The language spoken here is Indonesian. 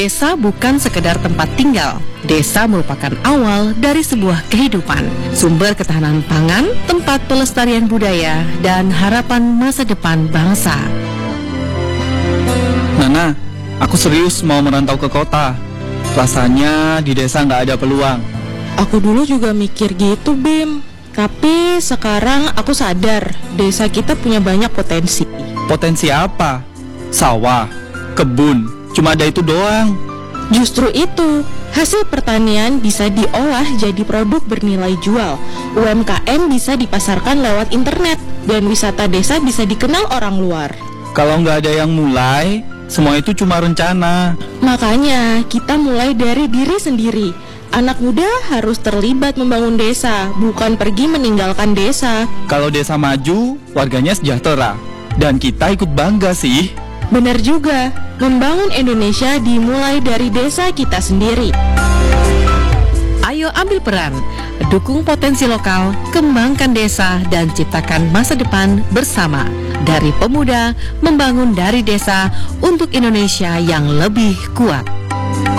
Desa bukan sekedar tempat tinggal. Desa merupakan awal dari sebuah kehidupan, sumber ketahanan pangan, tempat pelestarian budaya, dan harapan masa depan bangsa. Nana, aku serius mau merantau ke kota. Rasanya di desa nggak ada peluang. Aku dulu juga mikir gitu, Bim. Tapi sekarang aku sadar desa kita punya banyak potensi. Potensi apa? Sawah, kebun, cuma ada itu doang. Justru itu, hasil pertanian bisa diolah jadi produk bernilai jual. UMKM bisa dipasarkan lewat internet, dan wisata desa bisa dikenal orang luar. Kalau nggak ada yang mulai, semua itu cuma rencana. Makanya kita mulai dari diri sendiri. Anak muda harus terlibat membangun desa, bukan pergi meninggalkan desa. Kalau desa maju, warganya sejahtera. Dan kita ikut bangga sih. Benar juga, membangun Indonesia dimulai dari desa kita sendiri. Ayo ambil peran, dukung potensi lokal, kembangkan desa, dan ciptakan masa depan bersama. Dari pemuda, membangun dari desa untuk Indonesia yang lebih kuat.